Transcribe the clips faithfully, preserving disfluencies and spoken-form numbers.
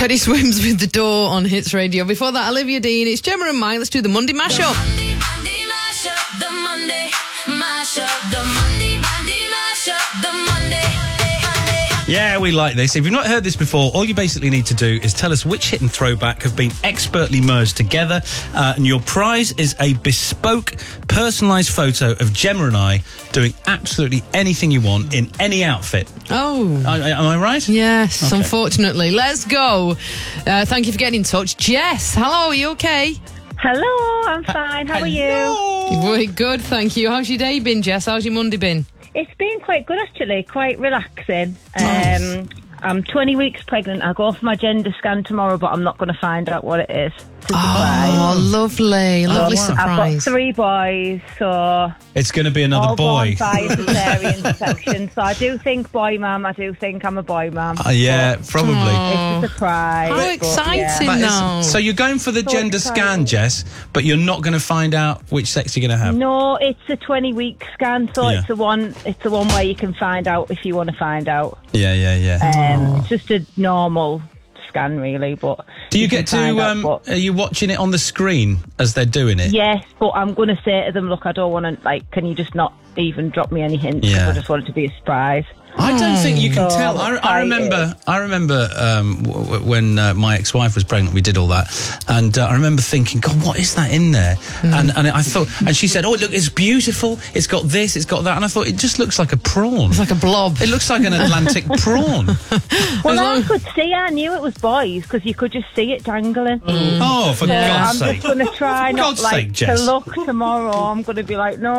Teddy Swims with The Door on Hits Radio. Before that, Olivia Dean. It's Gemma and Mike. Let's do the Monday mashup. Monday, Monday mashup, the Monday mashup, the Monday, Monday mashup, the Monday, Monday. Yeah, we like this. If you've not heard this before, all you basically need to do is tell us which hit and throwback have been expertly merged together, uh, and your prize is a bespoke, personalised photo of Gemma and I doing absolutely anything you want in any outfit. Oh. Uh, am I right? Yes, Okay. unfortunately. Let's go. Uh, thank you for getting in touch. Jess, hello, are you okay? Hello, I'm fine. How are you? Hello. Good, thank you. How's your day been, Jess? How's your Monday been? It's been quite good, actually. Quite relaxing. Um, I'm twenty weeks pregnant. I'll go for my gender scan tomorrow, but I'm not going to find out what it is. It's a surprise. Oh, lovely, lovely I've got surprise. three boys, so It's going to be another all boy. born by cesarean section. So I do think boy mum. I do think I'm a boy mum. Uh, yeah, probably. It's a surprise. How but, exciting, That is- though. so you're going for the So gender exciting. scan, Jess, but you're not going to find out which sex you're going to have. No, it's a twenty week scan, so Yeah. it's the one. It's the one where you can find out if you want to find out. Yeah, yeah, yeah. Um, It's just a normal scan, really. But Do you can get find to? out Um, what- are you watching it on the screen as they're doing it? Yes, but I'm going to say to them, look, I don't want to, like, can you just not even drop me any hints? 'Cause Yeah. I just want it to be a surprise. I don't think you can So tell. I, I excited. remember. I remember um, w- w- when uh, my ex-wife was pregnant. We did all that, and uh, I remember thinking, "God, what is that in there?" And and I thought, and she said, "Oh, look, it's beautiful. It's got this. It's got that." And I thought, it just looks like a prawn. It's like a blob. It looks like an Atlantic prawn. Well, I long- could see, I knew it was boys because you could just see it dangling. Oh, for So God's I'm sake! just going to try For not God's like sake, to Jess. look tomorrow. I'm going to be like, no.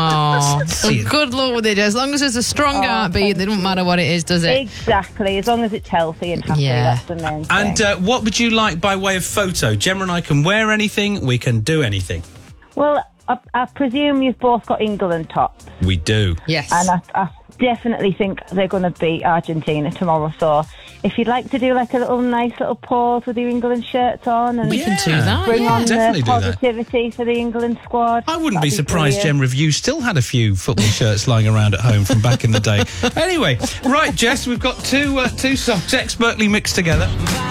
Oh, See it. good luck with it. As long as there's a strong Oh, heartbeat, thank it doesn't matter what it is, does it? Exactly, as long as it's healthy and happy, Yeah. that's the main thing. And uh, what would you like by way of photo? Gemma and I can wear anything. We can do anything. Well, I, I presume you've both got England tops, We do. Yes. and I, I definitely think they're going to beat Argentina tomorrow. So if you'd like to do like a little nice little pause with your England shirts on and We can do that, bring yeah. on Definitely the do that. positivity for the England squad. I wouldn't That'd be surprised brilliant. Gemma if you still had a few football shirts lying around at home from back in the day. Anyway, right, Jess, we've got two uh, two songs expertly mixed together.